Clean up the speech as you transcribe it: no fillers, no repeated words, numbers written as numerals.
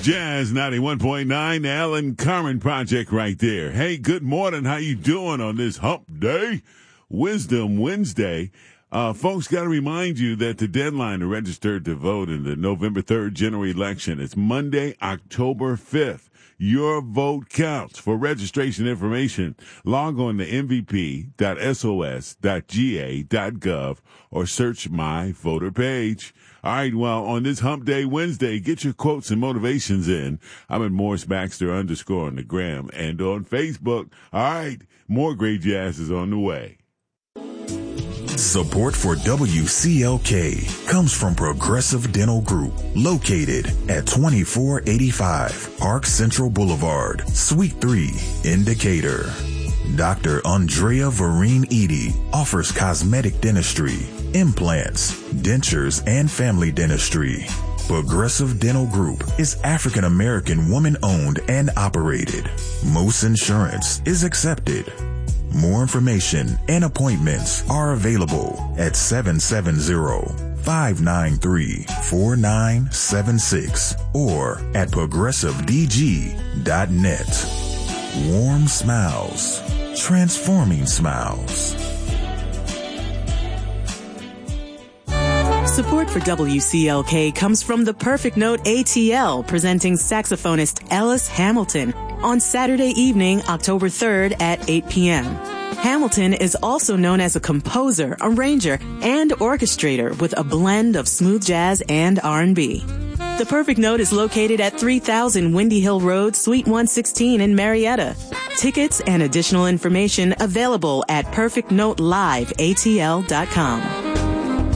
Jazz 91.9, Alan Carmen Project right there. Hey, good morning. How you doing on this hump day? Wisdom Wednesday. Folks, got to remind you that the deadline to register to vote in the November 3rd general election is Monday, October 5th. Your vote counts. For registration information, log on to mvp.sos.ga.gov or search my voter page. All right, well, on this Hump Day Wednesday, get your quotes and motivations in. I'm at Morris Baxter _ on the gram and on Facebook. All right, more great jazz is on the way. Support for WCLK comes from Progressive Dental Group, located at 2485 Park Central Boulevard, Suite 3, in Decatur. Dr. Andrea Vereen Edie offers cosmetic dentistry, implants, dentures, and family dentistry. Progressive Dental Group is African American woman-owned and operated. Most insurance is accepted. More information and appointments are available at 770-593-4976 or at progressivedg.net. Warm smiles, transforming smiles. Support for WCLK comes from the Perfect Note ATL, presenting saxophonist Ellis Hamilton on Saturday evening, October 3rd at 8 p.m. Hamilton is also known as a composer, arranger, and orchestrator with a blend of smooth jazz and R&B. The Perfect Note is located at 3000 Windy Hill Road, Suite 116 in Marietta. Tickets and additional information available at perfectnoteliveatl.com.